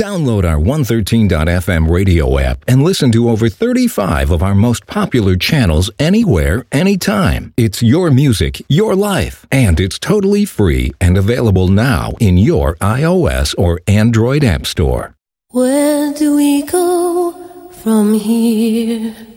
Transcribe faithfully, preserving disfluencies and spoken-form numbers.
Download our one thirteen dot f m radio app and listen to over thirty-five of our most popular channels anywhere, anytime. It's your music, your life, and it's totally free and available now in your iOS or Android app store. Where do we go from here?